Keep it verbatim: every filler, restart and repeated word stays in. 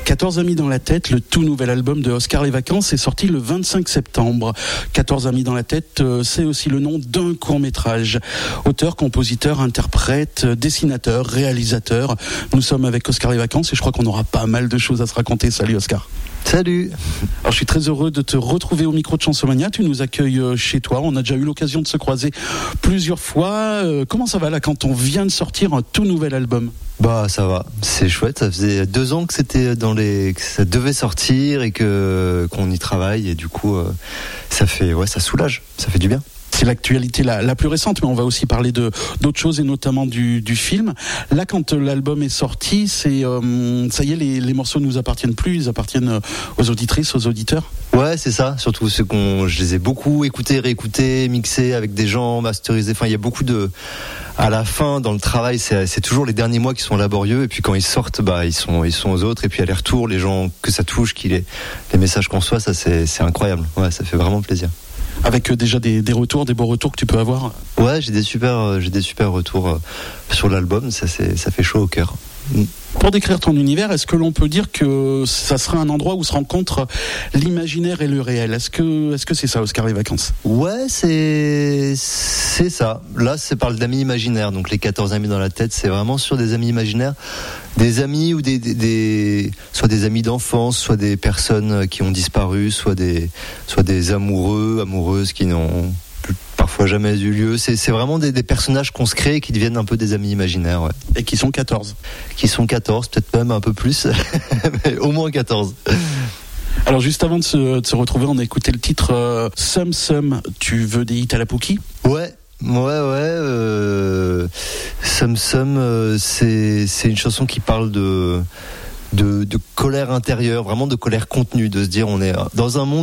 quatorze amis dans la tête, le tout nouvel album de Oscar Les Vacances est sorti le vingt-cinq septembre. quatorze amis dans la tête, c'est aussi le nom d'un court-métrage. Auteur, compositeur, interprète, dessinateur, réalisateur. Nous sommes avec Oscar Les Vacances et je crois qu'on aura pas mal de choses à se raconter. Salut Oscar. Salut. Alors je suis très heureux de te retrouver au micro de Chansomania. Tu nous accueilles chez toi. On a déjà eu l'occasion de se croiser plusieurs fois. Euh, comment ça va là quand on vient de sortir un tout nouvel album ? Bah ça va, c'est chouette. Ça faisait deux ans que c'était dans les, que ça devait sortir et que qu'on y travaille et du coup euh, ça fait, ouais, ça soulage, ça fait du bien. C'est l'actualité la, la plus récente, mais on va aussi parler de d'autres choses et notamment du, du film. Là, quand l'album est sorti, c'est euh, ça y est, les, les morceaux ne nous appartiennent plus, ils appartiennent aux auditrices, aux auditeurs. Ouais, c'est ça. Surtout ceux qu'on, je les ai beaucoup écoutés, réécoutés, mixés avec des gens, masterisés. Enfin, il y a beaucoup de. À la fin, dans le travail, c'est, c'est toujours les derniers mois qui sont laborieux. Et puis quand ils sortent, bah ils sont ils sont aux autres. Et puis à les retours, les gens que ça touche, qui les les messages qu'on reçoit, ça c'est c'est incroyable. Ouais, ça fait vraiment plaisir. Avec déjà des, des retours, des beaux retours que tu peux avoir. Ouais, j'ai des super, j'ai des super retours sur l'album. Ça, c'est, ça fait chaud au cœur. Pour décrire ton univers, est-ce que l'on peut dire que ça serait un endroit où se rencontrent l'imaginaire et le réel ? Est-ce que, est-ce que c'est ça, Oscar Les Vacances ? Ouais, c'est, c'est ça. Là, c'est parle d'amis imaginaires. Donc les quatorze amis dans la tête, c'est vraiment sur des amis imaginaires. Des amis ou des, des, des, soit des amis d'enfance, soit des personnes qui ont disparu, soit des, soit des amoureux, amoureuses qui n'ont plus, parfois jamais eu lieu. C'est, c'est vraiment des, des personnages qu'on se crée et qui deviennent un peu des amis imaginaires, ouais. Et qui sont quatorze. Qui sont quatorze, peut-être même un peu plus, mais au moins quatorze. Alors juste avant de se, de se retrouver, on a écouté le titre euh, Sum Sum. Tu veux des hits à la Pookie ? Ouais. Ouais, ouais. Euh, Sum Sum, euh, c'est c'est une chanson qui parle de de de colère intérieure, vraiment de colère contenue, de se dire on est dans un monde